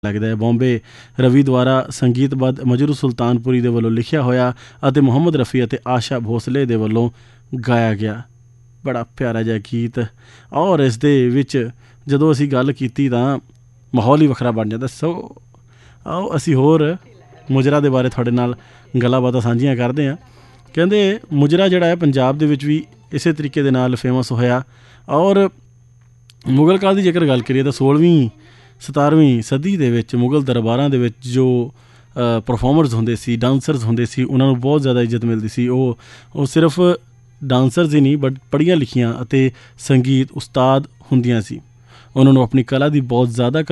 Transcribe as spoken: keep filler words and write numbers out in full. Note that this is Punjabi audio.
ਲੱਗਦਾ ਹੈ। ਬੰਬੇ ਰਵੀ ਦੁਆਰਾ ਸੰਗੀਤਬੱਧ ਮਜਰੂ ਸੁਲਤਾਨਪੁਰੀ ਦੇ ਵੱਲੋਂ ਲਿਖਿਆ ਹੋਇਆ ਅਤੇ ਮੁਹੰਮਦ ਰਫੀ ਅਤੇ ਆਸ਼ਾ ਭੋਸਲੇ ਦੇ ਵੱਲੋਂ ਗਾਇਆ ਗਿਆ ਬੜਾ ਪਿਆਰਾ ਜਿਹਾ ਗੀਤ। ਔਰ ਇਸ ਦੇ ਵਿੱਚ ਜਦੋਂ ਅਸੀਂ ਗੱਲ ਕੀਤੀ ਤਾਂ ਮਾਹੌਲ ਹੀ ਵੱਖਰਾ ਬਣ ਜਾਂਦਾ। ਸੋ ਆਓ ਅਸੀਂ ਹੋਰ ਮੁਜਰਾ ਦੇ ਬਾਰੇ ਤੁਹਾਡੇ ਨਾਲ ਗੱਲਾਂ ਬਾਤਾਂ ਸਾਂਝੀਆਂ ਕਰਦੇ ਹਾਂ। ਕਹਿੰਦੇ ਮੁਜਰਾ ਜਿਹੜਾ ਹੈ ਪੰਜਾਬ ਦੇ ਵਿੱਚ ਵੀ ਇਸੇ ਤਰੀਕੇ ਦੇ ਨਾਲ ਫੇਮਸ ਹੋਇਆ। ਔਰ ਮੁਗਲ ਕਾਲ ਦੀ ਜੇਕਰ ਗੱਲ ਕਰੀਏ ਤਾਂ ਸੋਲ੍ਹਵੀਂ ਸਤਾਰ੍ਹਵੀਂ ਸਦੀ ਦੇ ਵਿੱਚ ਮੁਗਲ ਦਰਬਾਰਾਂ ਦੇ ਵਿੱਚ ਜੋ ਪਰਫੋਰਮਰਸ ਹੁੰਦੇ ਸੀ, ਡਾਂਸਰਸ ਹੁੰਦੇ ਸੀ, ਉਹਨਾਂ ਨੂੰ ਬਹੁਤ ਜ਼ਿਆਦਾ ਇੱਜ਼ਤ ਮਿਲਦੀ ਸੀ। ਉਹ ਉਹ ਸਿਰਫ ਡਾਂਸਰਸ ਹੀ ਨਹੀਂ ਬਟ ਪੜ੍ਹੀਆਂ ਲਿਖੀਆਂ ਅਤੇ ਸੰਗੀਤ ਉਸਤਾਦ ਹੁੰਦੀਆਂ ਸੀ। ਉਹਨਾਂ ਨੂੰ ਆਪਣੀ ਕਲਾ ਦੀ ਬਹੁਤ ਜ਼ਿਆਦਾ